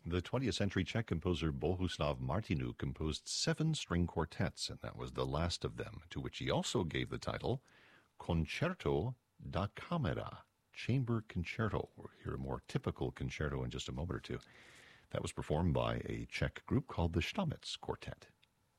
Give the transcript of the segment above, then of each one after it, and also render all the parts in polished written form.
The 20th century Czech composer Bohuslav Martinu composed 7 string quartets, and that was the last of them, to which he also gave the title Concerto da Camera, Chamber Concerto. We'll hear a more typical concerto in just a moment or two. That was performed by a Czech group called the Stamitz Quartet.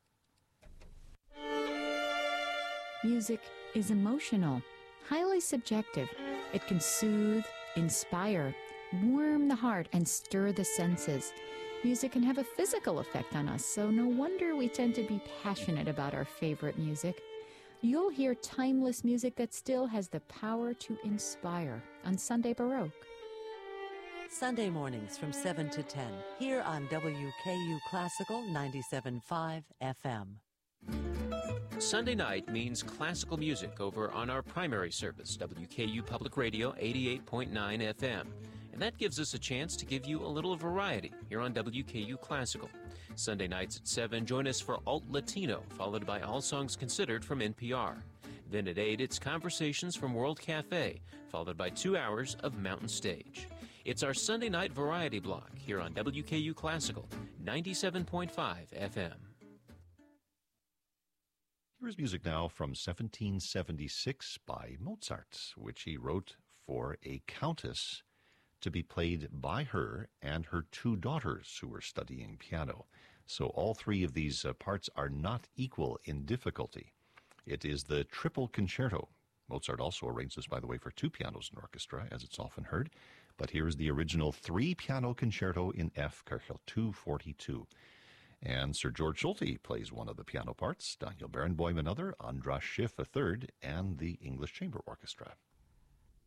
Music is emotional, highly subjective. It can soothe, inspire, warm the heart, and stir the senses. Music can have a physical effect on us, so no wonder we tend to be passionate about our favorite music. You'll hear timeless music that still has the power to inspire on Sunday Baroque. Sunday mornings from 7 to 10, here on WKU Classical 97.5 FM. Sunday night means classical music over on our primary service, WKU Public Radio 88.9 FM. And that gives us a chance to give you a little variety here on WKU Classical. Sunday nights at 7, join us for Alt Latino, followed by All Songs Considered from NPR. Then at 8, it's Conversations from World Cafe, followed by 2 hours of Mountain Stage. It's our Sunday night variety block here on WKU Classical 97.5 FM. Here is music now from 1776 by Mozart, which he wrote for a countess to be played by her and her 2 daughters who were studying piano. So all 3 of these parts are not equal in difficulty. It is the triple concerto. Mozart also arranged this, by the way, for 2 pianos and orchestra, as it's often heard. But here is the original 3-piano concerto in F, Köchel 242. And Sir George Solti plays one of the piano parts, Daniel Barenboim another, Andras Schiff a third, and the English Chamber Orchestra.